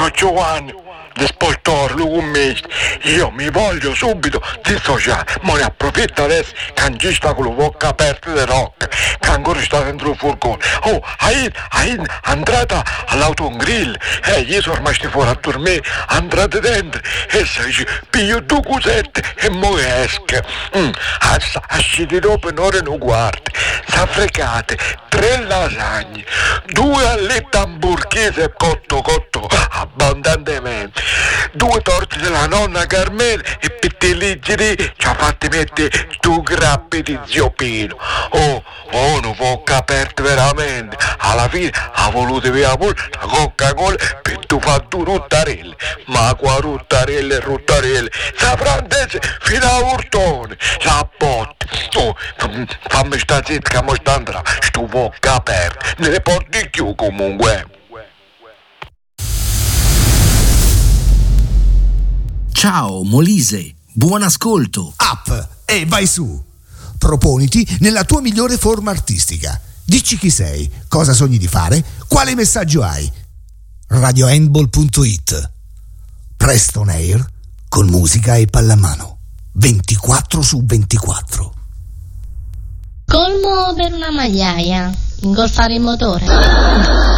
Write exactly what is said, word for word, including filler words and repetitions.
sono Giovanni, l'espoltore, lui con me. Io mi voglio subito dissociare, ma ne approfitto adesso che non ci sta con la bocca aperta di rocca, che ancora sta dentro il furgone. Oh, hai, hai entrata all'autogrill, e io sono rimasto fuori a dormire, entrate dentro, e si dice, piglio due cosette e mo esca. Mm, asciti dopo un'ora non guardi, s'affrecate, tre lasagne, due allette hamburghese cotto cotto abbondantemente, due torte della nonna Carmela e pettiliggi ci ha fatti mettere due grappi di zio Pino. Oh, oh, non bocca aperta veramente. Alla fine ha voluto via pure la Coca-Cola per tu fare due ruttarelle, ma qua ruttarelle e ruttarelle, sa francese fino a urtone, sa botte. Oh, fammi sta zitta che mo sta andrà, sto bocca aperta, ne le porti più comunque. Ciao Molise, buon ascolto. Up e vai su. Proponiti nella tua migliore forma artistica. Dici chi sei, cosa sogni di fare, quale messaggio hai. radio handball punto it. Preston Air con musica e pallamano. ventiquattro su ventiquattro. Colmo per una magliaia. Ingolfare il motore.